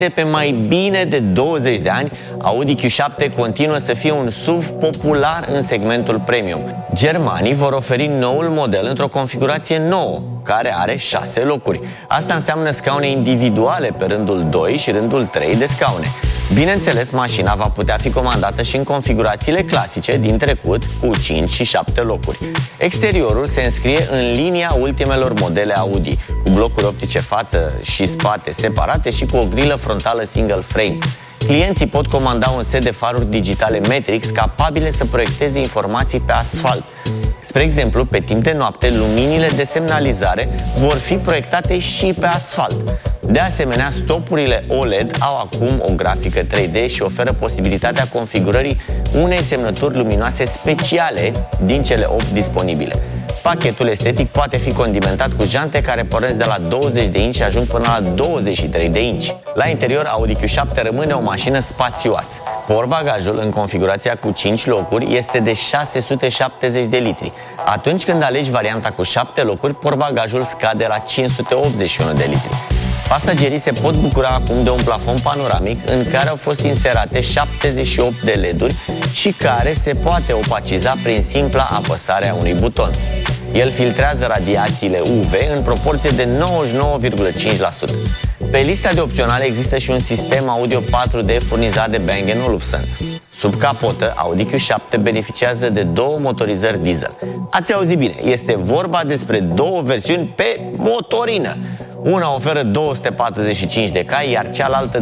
De pe mai bine de 20 de ani, Audi Q7 continuă să fie un SUV popular în segmentul premium. Germanii vor oferi noul model într-o configurație nouă, care are 6 locuri. Asta înseamnă scaune individuale pe rândul 2 și rândul 3 de scaune. Bineînțeles, mașina va putea fi comandată și în configurațiile clasice din trecut, cu 5 și 7 locuri. Exteriorul se înscrie în linia ultimelor modele Audi, cu blocuri optice față și spate separate și cu o grilă frontală single frame. Clienții pot comanda un set de faruri digitale Matrix capabile să proiecteze informații pe asfalt. Spre exemplu, pe timp de noapte, luminile de semnalizare vor fi proiectate și pe asfalt. De asemenea, stopurile OLED au acum o grafică 3D și oferă posibilitatea configurării unei semnături luminoase speciale din cele 8 disponibile. Pachetul estetic poate fi condimentat cu jante care pornesc de la 20 de inci și ajung până la 23 de inci. La interior, Audi Q7 rămâne o mașină spațioasă. Portbagajul, în configurația cu 5 locuri, este de 670 de litri. Atunci când alegi varianta cu 7 locuri, portbagajul scade la 581 de litri. Pasagerii se pot bucura acum de un plafon panoramic în care au fost inserate 78 de LED-uri și care se poate opaciza prin simpla apăsare a unui buton. El filtrează radiațiile UV în proporție de 99,5%. Pe lista de opționale există și un sistem audio 4D furnizat de Bang & Olufsen. Sub capotă, Audi Q7 beneficiază de două motorizări diesel. Ați auzit bine, este vorba despre două versiuni pe motorină. Una oferă 245 de cai, iar cealaltă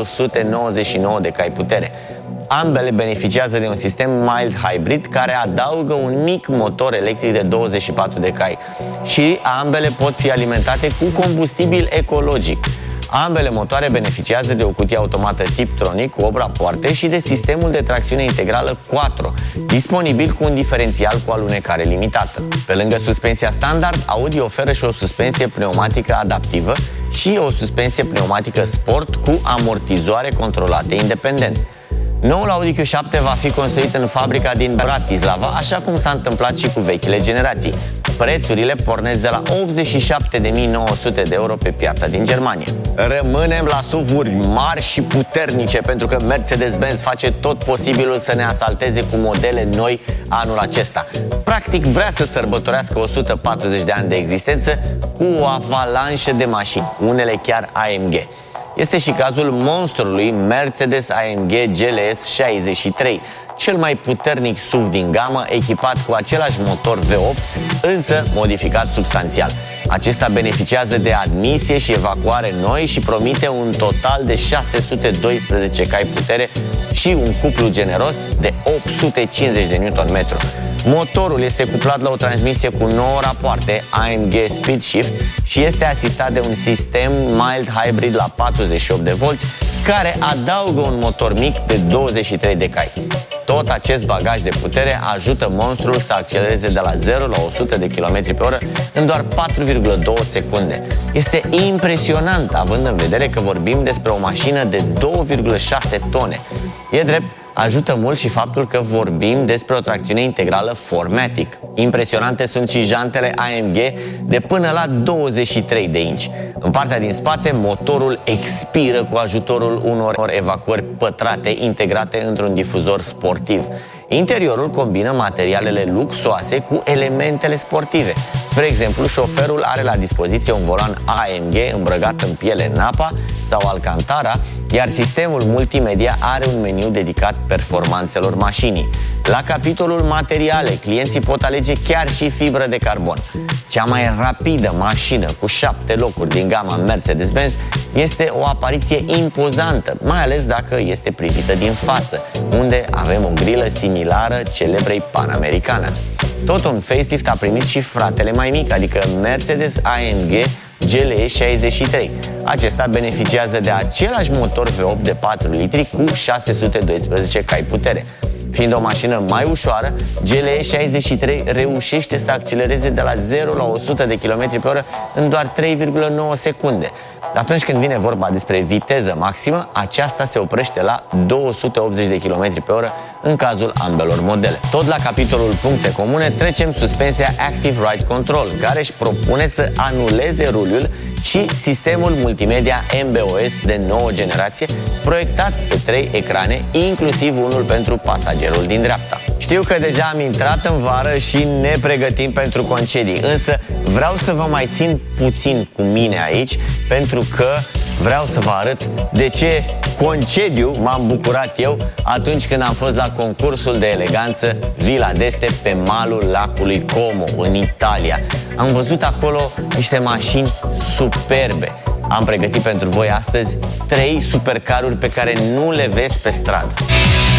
299 de cai putere. Ambele beneficiază de un sistem mild hybrid care adaugă un mic motor electric de 24 de cai. Și ambele pot fi alimentate cu combustibil ecologic. Ambele motoare beneficiază de o cutie automată Tiptronic cu 8 rapoarte și de sistemul de tracțiune integrală Quattro, disponibil cu un diferențial cu alunecare limitată. Pe lângă suspensia standard, Audi oferă și o suspensie pneumatică adaptivă și o suspensie pneumatică sport cu amortizoare controlate independent. Noul Audi Q7 va fi construit în fabrica din Bratislava, așa cum s-a întâmplat și cu vechile generații. Prețurile pornesc de la 87.900 de euro pe piața din Germania. Rămânem la SUV-uri mari și puternice, pentru că Mercedes-Benz face tot posibilul să ne asalteze cu modele noi anul acesta. Practic vrea să sărbătorească 140 de ani de existență cu o avalanșă de mașini, unele chiar AMG. Este și cazul monstrului Mercedes-AMG GLS 63, cel mai puternic SUV din gamă, echipat cu același motor V8, însă modificat substanțial. Acesta beneficiază de admisie și evacuare noi și promite un total de 612 cai putere și un cuplu generos de 850 de Nm. Motorul este cuplat la o transmisie cu 9 rapoarte AMG Speed Shift și este asistat de un sistem mild hybrid la 48 de volți, care adaugă un motor mic de 23 de cai. Tot acest bagaj de putere ajută monstrul să accelereze de la 0 la 100 de km pe oră în doar 4,2 secunde. Este impresionant, având în vedere că vorbim despre o mașină de 2,6 tone. E drept, ajută mult și faptul că vorbim despre o tracțiune integrală 4MATIC. Impresionante sunt și jantele AMG de până la 23 de inci. În partea din spate, motorul expiră cu ajutorul unor evacuări pătrate integrate într-un difuzor sportiv. Interiorul combină materialele luxoase cu elementele sportive. Spre exemplu, șoferul are la dispoziție un volan AMG îmbrăcat în piele Napa sau Alcantara, iar sistemul multimedia are un meniu dedicat performanțelor mașinii. La capitolul materiale, clienții pot alege chiar și fibră de carbon. Cea mai rapidă mașină cu 7 locuri din gama Mercedes-Benz este o apariție impozantă, mai ales dacă este privită din față, unde avem o grilă similară celebrei Panamericana. Tot un facelift a primit și fratele mai mic, adică Mercedes-AMG GLS 63. Acesta beneficiază de același motor V8 de 4 litri cu 612 cai putere. Fiind o mașină mai ușoară, GLS 63 reușește să accelereze de la 0 la 100 de km pe oră în doar 3,9 secunde. Atunci când vine vorba despre viteză maximă, aceasta se oprește la 280 de km pe oră în cazul ambelor modele. Tot la capitolul puncte comune trecem suspensia Active Ride Control, care își propune să anuleze ruliul și sistemul multimedia MBOS de nouă generație, proiectat pe 3 ecrane, inclusiv unul pentru pasagerul din dreapta. Știu că deja am intrat în vară și ne pregătim pentru concedii, însă vreau să vă mai țin puțin cu mine aici, pentru că vreau să vă arăt de ce concediu m-am bucurat eu atunci când am fost la concursul de eleganță Villa d'Este pe malul lacului Como, în Italia. Am văzut acolo niște mașini superbe. Am pregătit pentru voi astăzi 3 supercaruri pe care nu le vezi pe stradă.